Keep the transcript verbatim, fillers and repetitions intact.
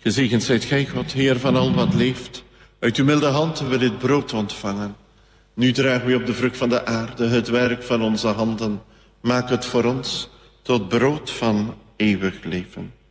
Gezegend zijt gij, God, Heer van al wat leeft. Uit uw milde hand hebben we dit brood ontvangen. Nu dragen we op de vrucht van de aarde het werk van onze handen. Maak het voor ons tot brood van eeuwig leven.